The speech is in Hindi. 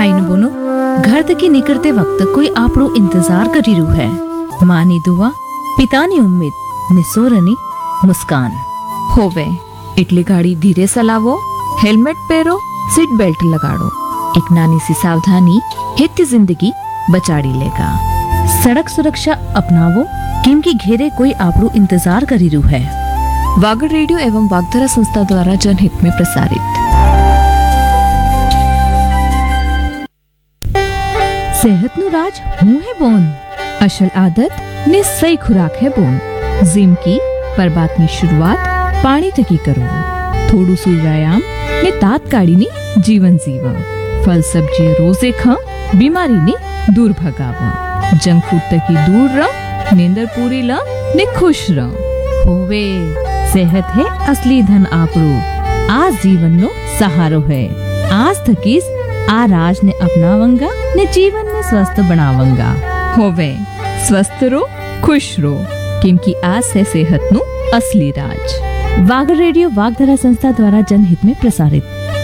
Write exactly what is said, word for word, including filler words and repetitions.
भाई न बोनो घर तकी निकलते वक्त कोई आपरो इंतजार करी रू है। माँ नी दुआ, पितानी उम्मीद ने सोरनी मुस्कान। होवे એટલે ગાડી ધીરે ચલાવો, હેલ્મેટ પહેરો, सीट बेल्ट लगाड़ो। एक नानी सी सावधानी हित जिंदगी बचाड़ी लेगा। सड़क सुरक्षा अपनावो क्योंकि घेरे कोई आपरो इंतजार करी रू है। वागड़ रेडियो एवं वागधरा संस्था द्वारा जनहित में प्रसारित। सेहत नु राज हूँ है बोन, असल आदत ने सही खुराक है बोन। जिम की पर बात की शुरुआत पानी तकी करो। थोड़ू सु व्यायाम ने तात काढ़ी नी जीवन जीवा। फल सब्जी रोजे खा, बीमारी ने दूर भगावा। जंक फूड तकी दूर रह, नींदर पूरी ला ने खुश रह। होवे सेहत है असली धन आपरो, आज जीवन नो सहारो है। आज थकीस आ राज ने अपनावंगा ने जीवन में स्वस्थ बनावंगा। होवे स्वस्थ रो, खुश रो, क्योंकि आज से सेहत नु असली राज। वागड़ रेडियो वागधरा संस्था द्वारा जनहित में प्रसारित।